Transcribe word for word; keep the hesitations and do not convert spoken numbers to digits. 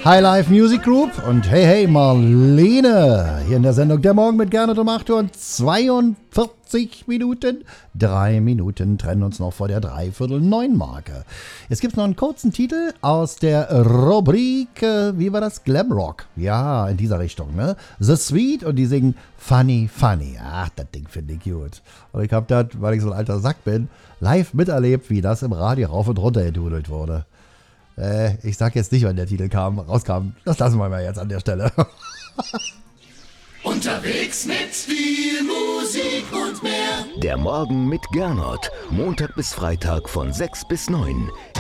Highlife Music Group und hey, hey, Marlene. Hier in der Sendung Der Morgen mit Gernot um acht Uhr und zweiundvierzig Minuten. Drei Minuten trennen uns noch vor der Dreiviertel-Neun-Marke. Jetzt gibt es noch einen kurzen Titel aus der Rubrik, äh, wie war das? Glamrock. Ja, in dieser Richtung, ne? The Sweet und die singen Funny, Funny. Ach, das Ding finde ich gut. Und ich habe das, weil ich so ein alter Sack bin, live miterlebt, wie das im Radio rauf und runter gedudelt wurde. Äh, ich sag jetzt nicht, wann der Titel kam, rauskam. Das lassen wir mal jetzt an der Stelle. Unterwegs mit viel Musik und mehr. Der Morgen mit Gernot. Montag bis Freitag von sechs bis neun.